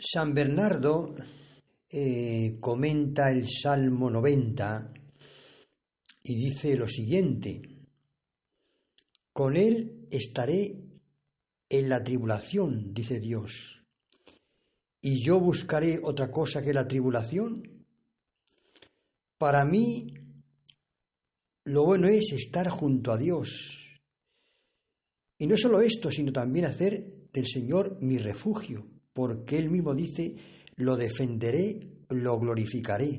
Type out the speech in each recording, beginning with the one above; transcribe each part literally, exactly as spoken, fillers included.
San Bernardo eh, comenta el Salmo noventa y dice lo siguiente: con él estaré en la tribulación, dice Dios, y yo buscaré otra cosa que la tribulación. Para mí lo bueno es estar junto a Dios, y no solo esto, sino también hacer del Señor mi refugio, porque Él mismo dice: lo defenderé, lo glorificaré.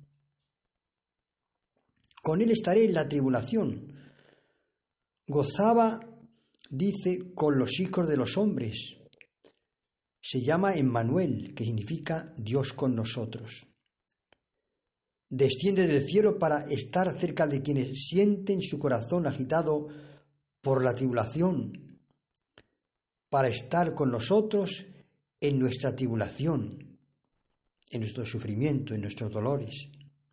Con Él estaré en la tribulación. Gozaba, dice, con los hijos de los hombres. Se llama Emmanuel, que significa Dios con nosotros. Desciende del cielo para estar cerca de quienes sienten su corazón agitado por la tribulación, para estar con nosotros en nuestra tribulación, en nuestro sufrimiento, en nuestros dolores.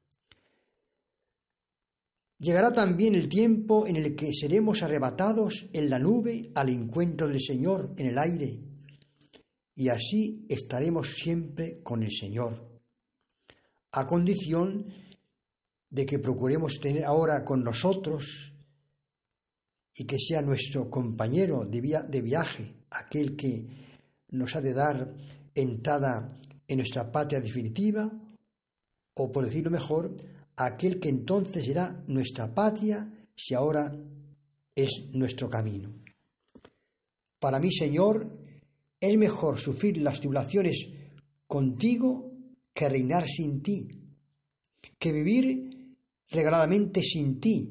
Llegará también el tiempo en el que seremos arrebatados en la nube al encuentro del Señor en el aire, y así estaremos siempre con el Señor, a condición de que procuremos tener ahora con nosotros y que sea nuestro compañero de, via- de viaje, aquel que nos ha de dar entrada en nuestra patria definitiva, o por decirlo mejor, aquel que entonces será nuestra patria si ahora es nuestro camino. Para mí, Señor, es mejor sufrir las tribulaciones contigo que reinar sin ti, que vivir regaladamente sin ti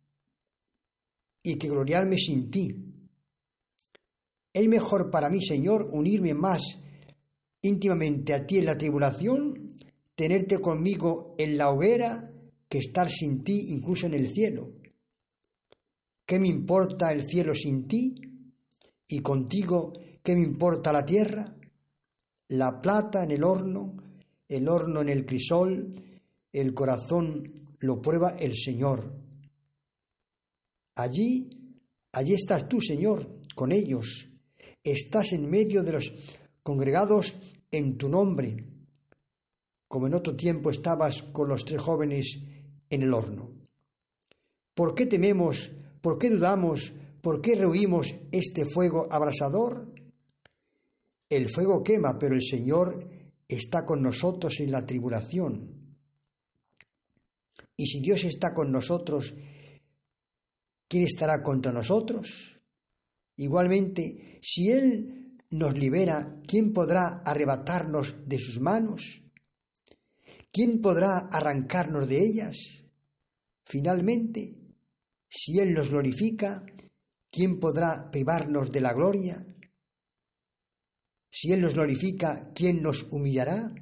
y que gloriarme sin ti. Es mejor para mí, Señor, unirme más íntimamente a ti en la tribulación, tenerte conmigo en la hoguera, que estar sin ti incluso en el cielo. ¿Qué me importa el cielo sin ti? Y contigo, ¿qué me importa la tierra? La plata en el horno, el horno en el crisol, el corazón lo prueba el Señor. Allí, allí estás tú, Señor, con ellos. Estás en medio de los congregados en tu nombre, como en otro tiempo estabas con los tres jóvenes en el horno. ¿Por qué tememos? ¿Por qué dudamos? ¿Por qué rehuimos este fuego abrasador? El fuego quema, pero el Señor está con nosotros en la tribulación. Y si Dios está con nosotros, ¿quién estará contra nosotros? Igualmente, si Él nos libera, ¿quién podrá arrebatarnos de sus manos? ¿Quién podrá arrancarnos de ellas? Finalmente, si Él nos glorifica, ¿quién podrá privarnos de la gloria? Si Él nos glorifica, ¿quién nos humillará?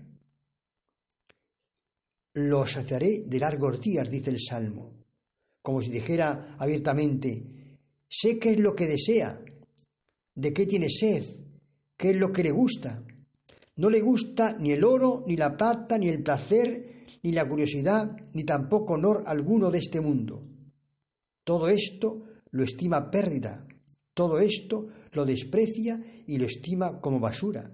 Lo saciaré de largos días, dice el Salmo, como si dijera abiertamente: sé qué es lo que desea, de qué tiene sed, qué es lo que le gusta. No le gusta ni el oro, ni la plata, ni el placer, ni la curiosidad, ni tampoco honor alguno de este mundo. Todo esto lo estima pérdida, todo esto lo desprecia y lo estima como basura.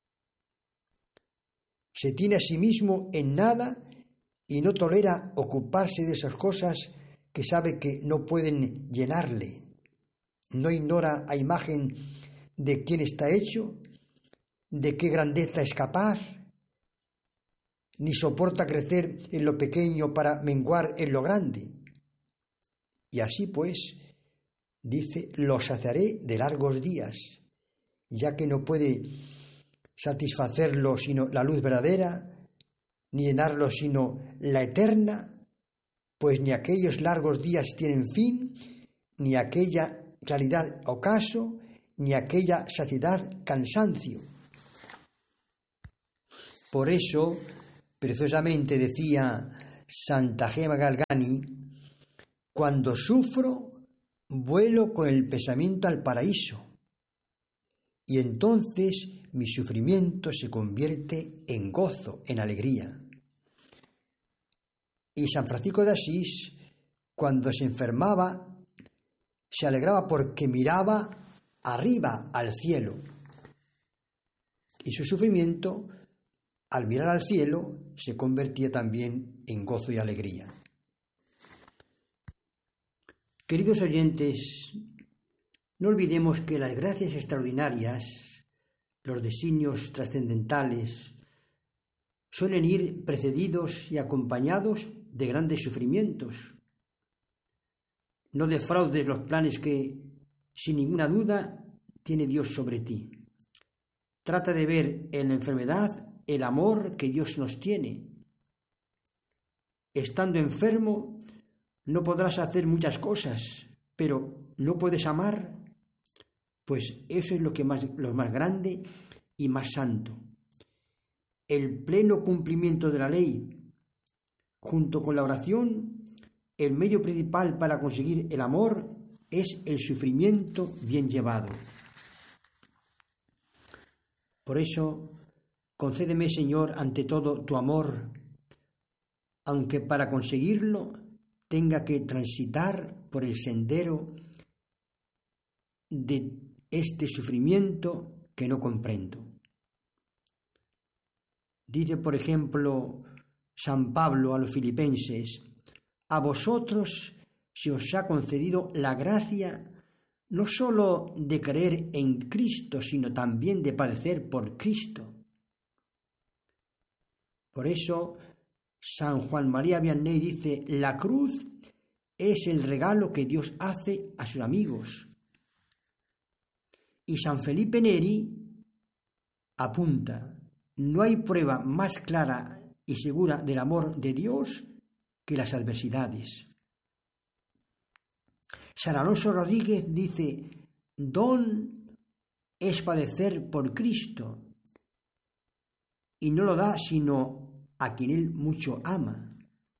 Se tiene a sí mismo en nada y no tolera ocuparse de esas cosas que sabe que no pueden llenarle. No ignora a imagen de quién está hecho, de qué grandeza es capaz, ni soporta crecer en lo pequeño para menguar en lo grande. Y así pues, dice, lo saciaré de largos días, ya que no puede satisfacerlo sino la luz verdadera, ni llenarlo sino la eterna, pues ni aquellos largos días tienen fin, ni aquella claridad ocaso, ni aquella saciedad cansancio. Por eso, preciosamente decía Santa Gema Galgani: cuando sufro, vuelo con el pensamiento al paraíso, y entonces mi sufrimiento se convierte en gozo, en alegría. Y San Francisco de Asís, cuando se enfermaba, se alegraba porque miraba arriba al cielo. Y y su sufrimiento, al mirar al cielo, se convertía también en gozo y alegría. Queridos oyentes, no olvidemos que las gracias extraordinarias, los designios trascendentales, suelen ir precedidos y acompañados de grandes sufrimientos. No defraudes los planes que, sin ninguna duda, tiene Dios sobre ti. Trata de ver en la enfermedad el amor que Dios nos tiene. Estando enfermo, no podrás hacer muchas cosas, pero ¿no puedes amar? Pues eso es lo que más, lo más grande y más santo. El pleno cumplimiento de la ley, junto con la oración, el medio principal para conseguir el amor es el sufrimiento bien llevado. Por eso, concédeme, Señor, ante todo tu amor, aunque para conseguirlo tenga que transitar por el sendero de este sufrimiento que no comprendo. Dice, por ejemplo, San Pablo a los filipenses: a vosotros se os ha concedido la gracia no sólo de creer en Cristo, sino también de padecer por Cristo. Por eso, San Juan María Vianney dice: la cruz es el regalo que Dios hace a sus amigos. Y San Felipe Neri apunta: no hay prueba más clara y segura del amor de Dios que las adversidades. San Alonso Rodríguez dice: don es padecer por Cristo, y no lo da sino a quien Él mucho ama.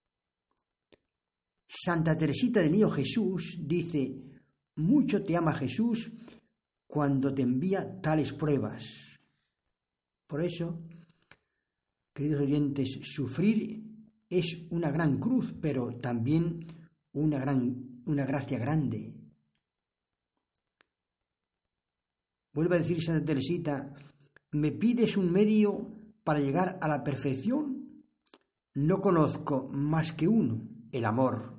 Santa Teresita del Niño Jesús dice: mucho te ama Jesús cuando te envía tales pruebas. Por eso, queridos oyentes, sufrir es una gran cruz, pero también una gran, una gracia grande. Vuelve a decir Santa Teresita: ¿me pides un medio para llegar a la perfección? No conozco más que uno, el amor.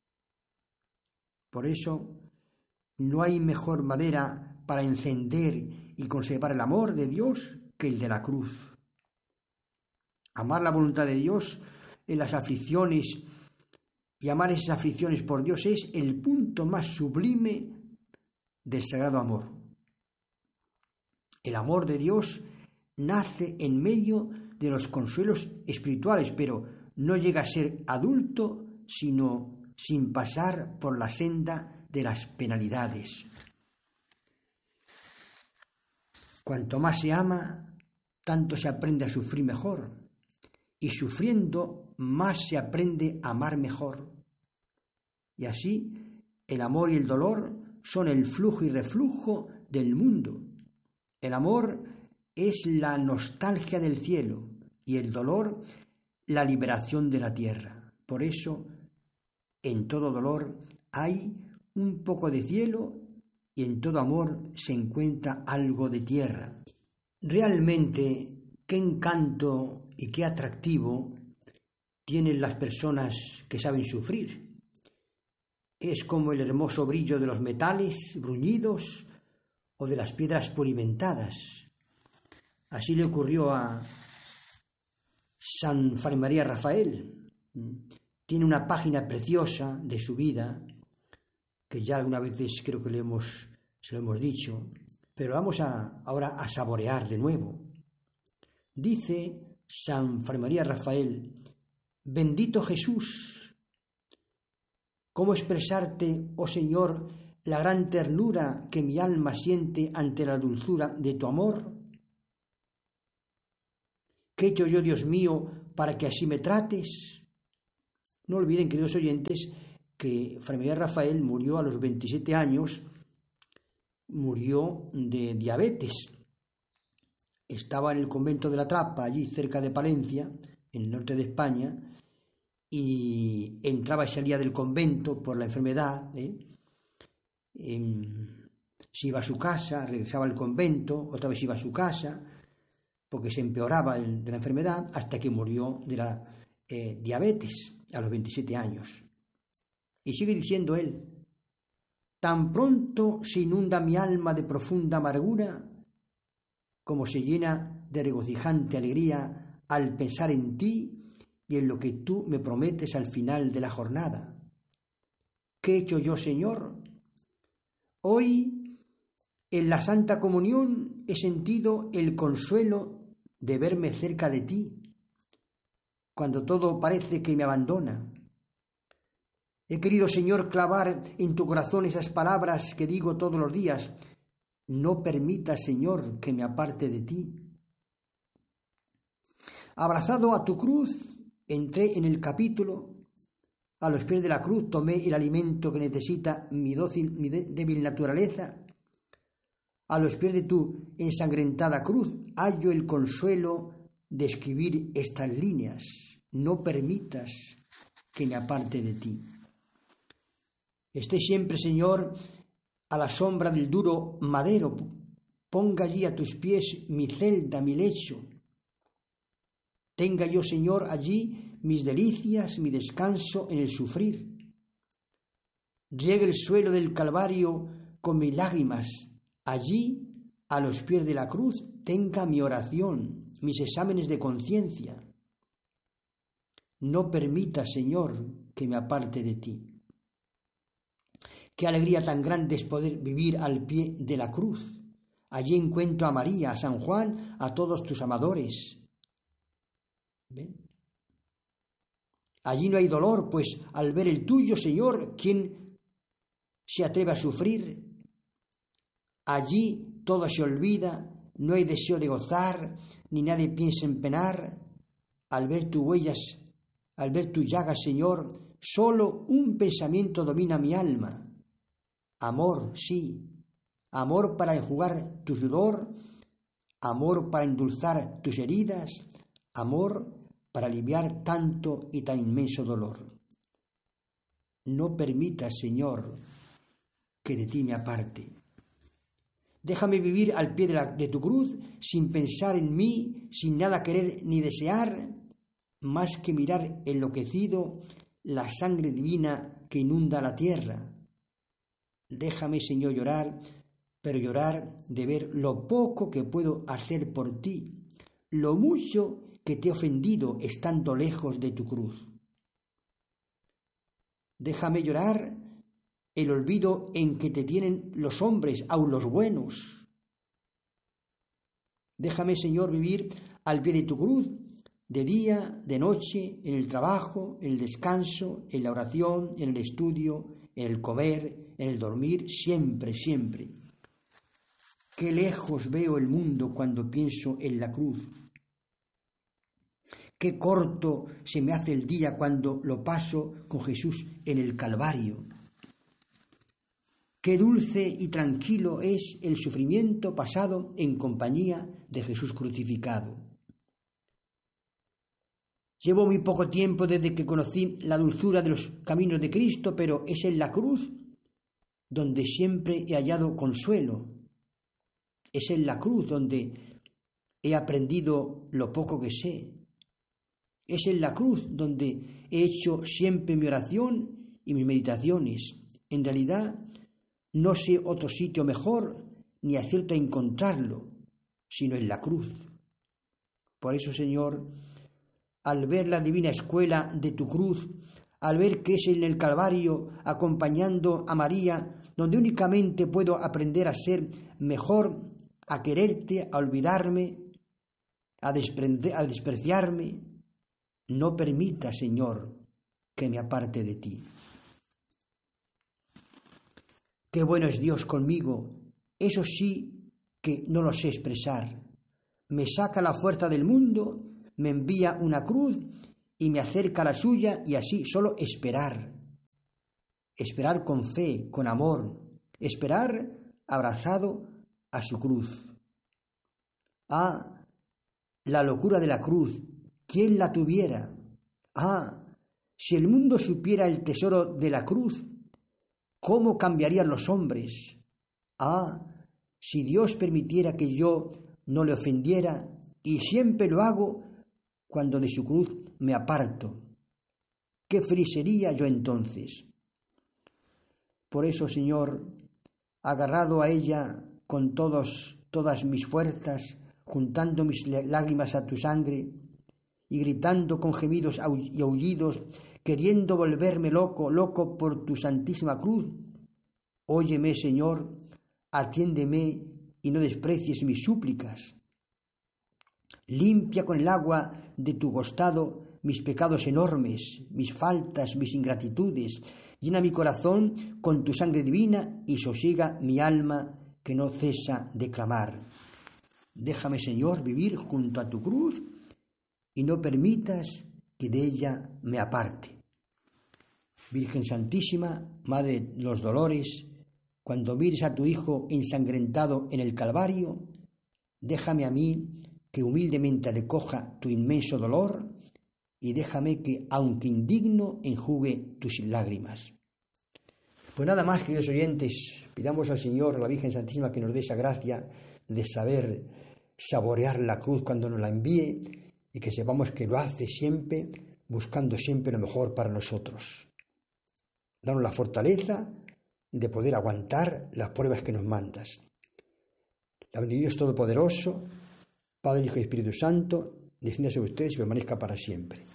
Por eso, no hay mejor madera para encender y conservar el amor de Dios que el de la cruz. Amar la voluntad de Dios en las aflicciones y amar esas aflicciones por Dios es el punto más sublime del sagrado amor. El amor de Dios nace en medio de los consuelos espirituales, pero no llega a ser adulto sino sin pasar por la senda de las penalidades. Cuanto más se ama, tanto se aprende a sufrir mejor, y sufriendo más se aprende a amar mejor. Y así, el amor y el dolor son el flujo y reflujo del mundo. El amor es la nostalgia del cielo y el dolor la liberación de la tierra. Por eso, en todo dolor hay un poco de cielo y en todo amor se encuentra algo de tierra. Realmente, qué encanto y qué atractivo tienen las personas que saben sufrir. Es como el hermoso brillo de los metales bruñidos o de las piedras pulimentadas. Así le ocurrió a San Fray María Rafael. Tiene una página preciosa de su vida, que ya algunas veces creo que le hemos, se lo hemos dicho, pero vamos a, ahora a saborear de nuevo. Dice San Fray María Rafael: bendito Jesús, ¿cómo expresarte, oh Señor, la gran ternura que mi alma siente ante la dulzura de tu amor? ¿Qué he hecho yo, Dios mío, para que así me trates? No olviden, queridos oyentes, que Fray María Rafael murió a los veintisiete años, murió de diabetes. Estaba en el convento de la Trapa, allí cerca de Palencia, en el norte de España, y entraba y salía del convento por la enfermedad, ¿eh? En, se iba a su casa, regresaba al convento, otra vez iba a su casa, porque se empeoraba el, de la enfermedad hasta que murió de la eh, diabetes a los veintisiete años. Y sigue diciendo él: tan pronto se inunda mi alma de profunda amargura, como se llena de regocijante alegría al pensar en ti y en lo que tú me prometes al final de la jornada. ¿Qué he hecho yo, Señor? Hoy, en la Santa Comunión, he sentido el consuelo de verme cerca de ti, cuando todo parece que me abandona. He querido, Señor, clavar en tu corazón esas palabras que digo todos los días: no permitas, Señor, que me aparte de ti. Abrazado a tu cruz, entré en el capítulo. A los pies de la cruz tomé el alimento que necesita mi dócil, mi débil naturaleza. A los pies de tu ensangrentada cruz hallo el consuelo de escribir estas líneas: no permitas que me aparte de ti. Esté siempre, Señor, a la sombra del duro madero. Ponga allí a tus pies mi celda, mi lecho. Tenga yo, Señor, allí mis delicias, mi descanso en el sufrir. Riegue el suelo del Calvario con mis lágrimas. Allí, a los pies de la cruz, tenga mi oración, mis exámenes de conciencia. No permita, Señor, que me aparte de ti. Qué alegría tan grande es poder vivir al pie de la cruz. Allí encuentro a María, a San Juan, a todos tus amadores. ¿Ven? Allí no hay dolor, pues al ver el tuyo, Señor, ¿quién se atreve a sufrir? Allí todo se olvida, no hay deseo de gozar, ni nadie piensa en penar. Al ver tus huellas, al ver tus llagas, Señor, solo un pensamiento domina mi alma. Amor, sí, amor para enjugar tu sudor, amor para endulzar tus heridas, amor para aliviar tanto y tan inmenso dolor. No permitas, Señor, que de ti me aparte. Déjame vivir al pie de, la, de tu cruz, sin pensar en mí, sin nada querer ni desear, más que mirar enloquecido la sangre divina que inunda la tierra. Déjame, Señor, llorar, pero llorar de ver lo poco que puedo hacer por ti, lo mucho que te he ofendido estando lejos de tu cruz. Déjame llorar el olvido en que te tienen los hombres, aun los buenos. Déjame, Señor, vivir al pie de tu cruz, de día, de noche, en el trabajo, en el descanso, en la oración, en el estudio, en el comer, en el dormir, siempre, siempre. Qué lejos veo el mundo cuando pienso en la cruz. Qué corto se me hace el día cuando lo paso con Jesús en el Calvario. Qué dulce y tranquilo es el sufrimiento pasado en compañía de Jesús crucificado. Llevo muy poco tiempo desde que conocí la dulzura de los caminos de Cristo, pero es en la cruz donde siempre he hallado consuelo. Es en la cruz donde he aprendido lo poco que sé. Es en la cruz donde he hecho siempre mi oración y mis meditaciones. En realidad, no sé otro sitio mejor ni acierto a encontrarlo, sino en la cruz. Por eso, Señor, al ver la divina escuela de tu cruz, al ver que es en el Calvario, acompañando a María, donde únicamente puedo aprender a ser mejor, a quererte, a olvidarme, a, desprender, a despreciarme, no permita, Señor, que me aparte de ti. Qué bueno es Dios conmigo, eso sí que no lo sé expresar. Me saca la fuerza del mundo, me envía una cruz y me acerca a la suya, y así solo esperar. Esperar con fe, con amor, esperar abrazado a su cruz. Ah, la locura de la cruz, ¿quién la tuviera? Ah, si el mundo supiera el tesoro de la cruz, ¿cómo cambiarían los hombres? Ah, si Dios permitiera que yo no le ofendiera, y siempre lo hago cuando de su cruz me aparto. ¿Qué feliz sería yo entonces? Por eso, Señor, agarrado a ella con todos, todas mis fuerzas, juntando mis lágrimas a tu sangre y gritando con gemidos y aullidos, queriendo volverme loco, loco por tu santísima cruz, óyeme, Señor, atiéndeme y no desprecies mis súplicas. Limpia con el agua de tu costado mis pecados enormes, mis faltas, mis ingratitudes. Llena mi corazón con tu sangre divina y sosiega mi alma que no cesa de clamar. Déjame, Señor, vivir junto a tu cruz y no permitas que de ella me aparte. Virgen Santísima, Madre de los Dolores, cuando mires a tu Hijo ensangrentado en el Calvario, déjame a mí que humildemente recoja tu inmenso dolor y déjame que, aunque indigno, enjugue tus lágrimas. Pues nada más, queridos oyentes, pidamos al Señor, a la Virgen Santísima, que nos dé esa gracia de saber saborear la cruz cuando nos la envíe y que sepamos que lo hace siempre, buscando siempre lo mejor para nosotros. Danos la fortaleza de poder aguantar las pruebas que nos mandas. La bendición de Dios Todopoderoso, Padre, Hijo y Espíritu Santo, descienda sobre ustedes y permanezca para siempre.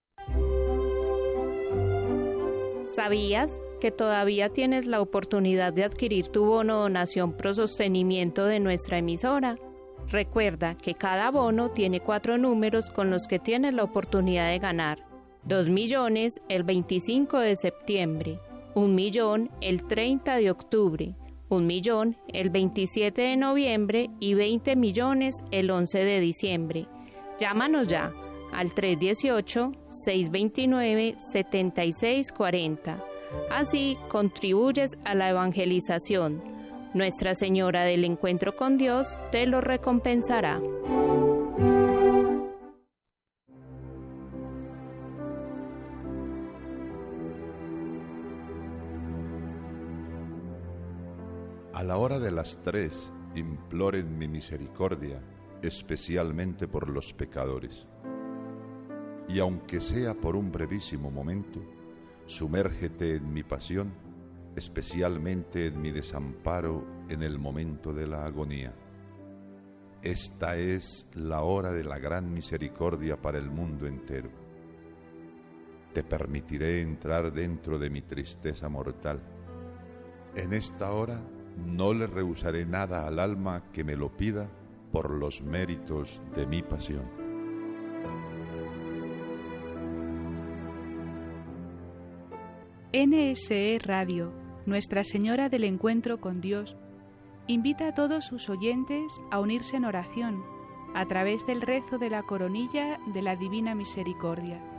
¿Sabías que todavía tienes la oportunidad de adquirir tu bono donación pro sostenimiento de nuestra emisora? Recuerda que cada bono tiene cuatro números con los que tienes la oportunidad de ganar. Dos millones el veinticinco de septiembre, un millón el treinta de octubre, un millón el veintisiete de noviembre y veinte millones el once de diciembre. Llámanos ya al tres uno ocho, seis dos nueve, siete seis cuatro cero. Así contribuyes a la evangelización. Nuestra Señora del Encuentro con Dios te lo recompensará. A la hora de las tres, imploren mi misericordia, especialmente por los pecadores. Y aunque sea por un brevísimo momento, sumérgete en mi pasión, especialmente en mi desamparo en el momento de la agonía. Esta es la hora de la gran misericordia para el mundo entero. Te permitiré entrar dentro de mi tristeza mortal. En esta hora no le rehusaré nada al alma que me lo pida por los méritos de mi pasión. N S E Radio, Nuestra Señora del Encuentro con Dios, invita a todos sus oyentes a unirse en oración a través del rezo de la coronilla de la Divina Misericordia.